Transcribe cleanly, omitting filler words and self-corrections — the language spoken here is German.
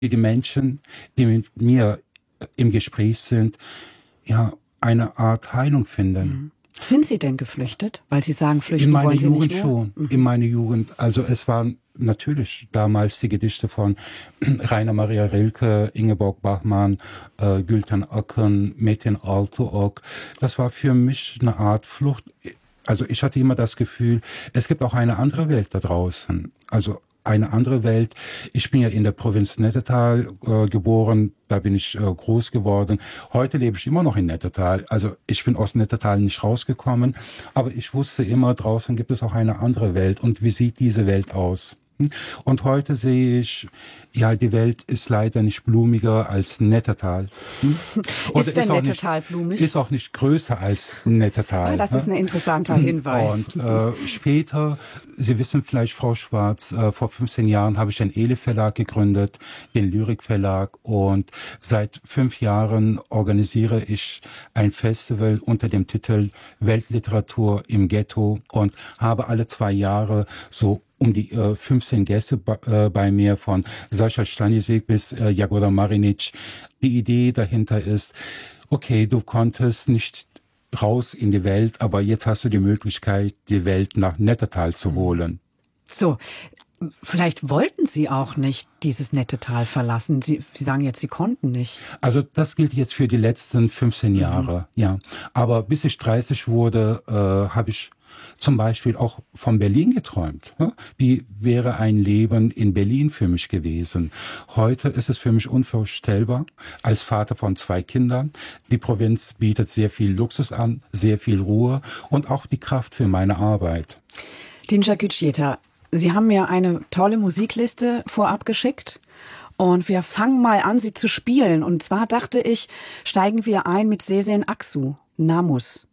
die Menschen, die mit mir im Gespräch sind, ja, eine Art Heilung finden. Sind Sie denn geflüchtet? Weil Sie sagen, flüchten In meiner wollen Sie Jugend nicht mehr? schon. In meiner Jugend. Also es waren natürlich damals die Gedichte von Rainer Maria Rilke, Ingeborg Bachmann, Gülten Akın, Metin Altıok. Das war für mich eine Art Flucht. Also ich hatte immer das Gefühl, es gibt auch eine andere Welt da draußen. Also eine andere Welt. Ich bin ja in der Provinz Nettetal geboren, da bin ich groß geworden. Heute lebe ich immer noch in Nettetal. Also ich bin aus Nettetal nicht rausgekommen, aber ich wusste immer, draußen gibt es auch eine andere Welt. Und wie sieht diese Welt aus? Und heute sehe ich, ja, die Welt ist leider nicht blumiger als Nettetal. Ist denn Nettetal blumig? Ist auch nicht größer als Nettetal. Das ist ein interessanter Hinweis. Und später, Sie wissen vielleicht, Frau Schwarz, vor 15 Jahren habe ich den Ele Verlag gegründet, den Lyrikverlag. Und seit 5 Jahren organisiere ich ein Festival unter dem Titel Weltliteratur im Ghetto und habe alle 2 Jahre so um die 15 Gäste bei mir, von Sascha Stanisek bis Jagoda Marinic. Die Idee dahinter ist, okay, du konntest nicht raus in die Welt, aber jetzt hast du die Möglichkeit, die Welt nach Nettetal zu holen. So, vielleicht wollten Sie auch nicht dieses Nettetal verlassen. Sie sagen jetzt, Sie konnten nicht. Also das gilt jetzt für die letzten 15 Jahre, ja. Aber bis ich 30 wurde, habe ich zum Beispiel auch von Berlin geträumt. Wie wäre ein Leben in Berlin für mich gewesen? Heute ist es für mich unvorstellbar, als Vater von 2 Kindern. Die Provinz bietet sehr viel Luxus an, sehr viel Ruhe und auch die Kraft für meine Arbeit. Dinja Gütscheta, Sie haben mir eine tolle Musikliste vorab geschickt. Und wir fangen mal an, sie zu spielen. Und zwar dachte ich, steigen wir ein mit Sezen Aksu, Namus.